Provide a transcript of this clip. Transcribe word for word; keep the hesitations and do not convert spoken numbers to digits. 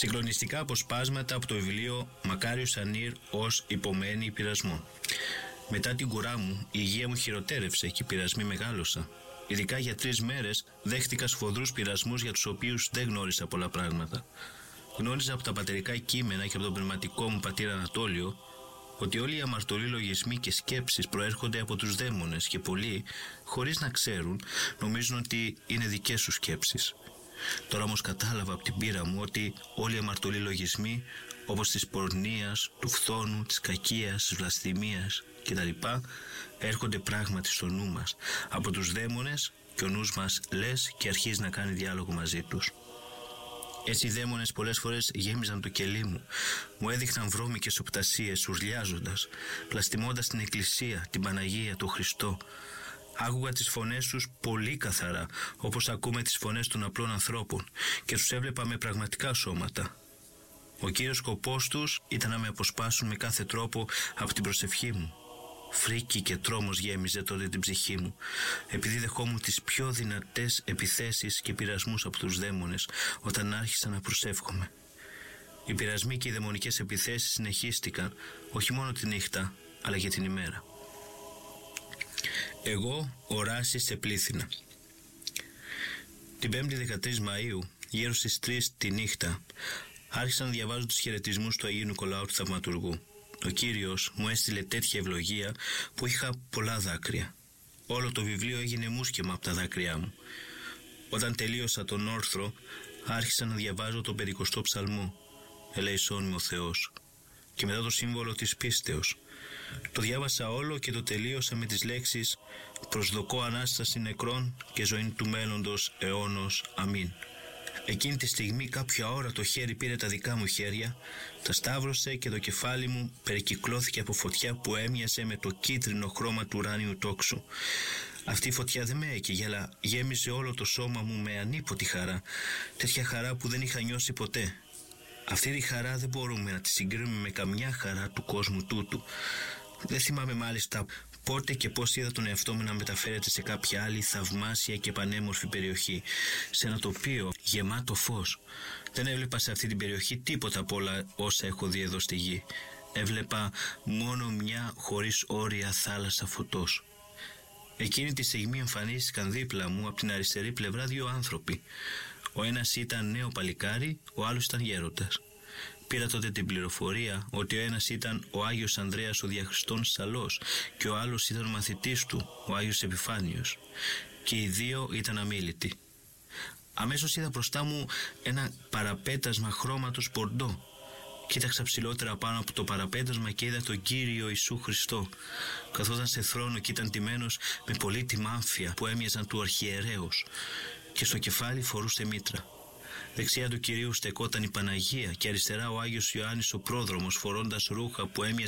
Συγκλονιστικά αποσπάσματα από το βιβλίο Μακάριος Ανήρ ως υπομένη πειρασμών. Μετά την κουρά μου, η υγεία μου χειροτέρευσε και οι πειρασμοί μεγάλωσαν. Ειδικά για τρεις μέρες δέχτηκα σφοδρούς πειρασμούς για τους οποίους δεν γνώρισα πολλά πράγματα. Γνώριζα από τα πατερικά κείμενα και από τον πνευματικό μου πατήρα Ανατόλιο ότι όλοι οι αμαρτωλοί λογισμοί και σκέψεις προέρχονται από τους δαίμονες και πολλοί, χωρίς να ξέρουν, νομίζουν ότι είναι δικές τους σκέψεις. Τώρα όμως κατάλαβα από την πείρα μου ότι όλοι οι αμαρτωλοί λογισμοί, όπως της πορνείας, του φθόνου, της κακίας, της βλασφημίας κτλ, έρχονται πράγματι στο νου μας από τους δαίμονες και ο νους μας λες και αρχίζει να κάνει διάλογο μαζί τους. Έτσι οι δαίμονες πολλές φορές γέμιζαν το κελί μου, μου έδειχναν βρώμικες οπτασίες ουρλιάζοντας, πλαστιμώντας την Εκκλησία, την Παναγία, τον Χριστό. Άκουγα τις φωνές τους πολύ καθαρά, όπως ακούμε τις φωνές των απλών ανθρώπων, και τους έβλεπα με πραγματικά σώματα. Ο κύριος σκοπός τους ήταν να με αποσπάσουν με κάθε τρόπο από την προσευχή μου. Φρίκη και τρόμος γέμιζε τότε την ψυχή μου, επειδή δεχόμουν τις πιο δυνατές επιθέσεις και πειρασμούς από τους δαίμονες όταν άρχισα να προσεύχομαι. Οι πειρασμοί και οι δαιμονικές επιθέσεις συνεχίστηκαν όχι μόνο τη νύχτα, αλλά και την ημέρα. Εγώ οράσει σε πλήθυνα. Την πέμπτη δεκατρείς Μαΐου, γύρω στις τρεις τη νύχτα, άρχισα να διαβάζω τους χαιρετισμούς του Αγίου Νικολάου του Θαυματουργού. Ο Κύριος μου έστειλε τέτοια ευλογία που είχα πολλά δάκρυα. Όλο το βιβλίο έγινε μουσκεμα από τα δάκρυά μου. Όταν τελείωσα τον όρθρο, άρχισα να διαβάζω τον περικοστό ψαλμό «Ελέησόν με ο Θεός» και μετά το σύμβολο της πίστεως. Το διάβασα όλο και το τελείωσα με τις λέξεις «Προσδοκώ Ανάσταση νεκρών και ζωή του μέλλοντος αιώνος. Αμήν». Εκείνη τη στιγμή κάποια ώρα το χέρι πήρε τα δικά μου χέρια, τα σταύρωσε και το κεφάλι μου περικυκλώθηκε από φωτιά που έμοιαζε με το κίτρινο χρώμα του ουράνιου τόξου. Αυτή η φωτιά δεν με έκαιγε, αλλά γέμιζε όλο το σώμα μου με ανίποτη χαρά, τέτοια χαρά που δεν είχα νιώσει ποτέ. Αυτή τη χαρά δεν μπορούμε να τη συγκρίνουμε με καμιά χαρά του κόσμου τούτου. Δεν θυμάμαι μάλιστα πότε και πώς είδα τον εαυτό μου να μεταφέρεται σε κάποια άλλη θαυμάσια και πανέμορφη περιοχή, σε ένα τοπίο γεμάτο φως. Δεν έβλεπα σε αυτή την περιοχή τίποτα από όλα όσα έχω δει εδώ στη γη. Έβλεπα μόνο μια χωρίς όρια θάλασσα φωτός. Εκείνη τη στιγμή εμφανίστηκαν δίπλα μου από την αριστερή πλευρά δύο άνθρωποι. Ο ένας ήταν νέο παλικάρι, ο άλλος ήταν γέροντας. Πήρα τότε την πληροφορία ότι ο ένας ήταν ο Άγιος Ανδρέας ο Διαχριστών Σαλός και ο άλλος ήταν ο μαθητής του, ο Άγιος Επιφάνιος. Και οι δύο ήταν αμίλητοι. Αμέσως είδα μπροστά μου ένα παραπέτασμα χρώματος μπορντό. Κοίταξα ψηλότερα πάνω από το παραπέτασμα και είδα τον Κύριο Ιησού Χριστό. Καθόταν σε θρόνο και ήταν τιμένος με πολύτιμα άμφια που έμοιαζαν του αρχιερέως και στο κεφάλι φορούσε μήτρα. Δεξιά του Κυρίου στεκόταν η Παναγία και αριστερά ο Άγιος Ιωάννης ο Πρόδρομος φορώντας ρούχα που έμοιαζαν